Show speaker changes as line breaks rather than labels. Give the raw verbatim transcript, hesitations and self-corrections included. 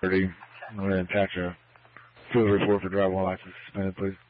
thirty. Go ahead and attach a field report for driving while license suspended, please.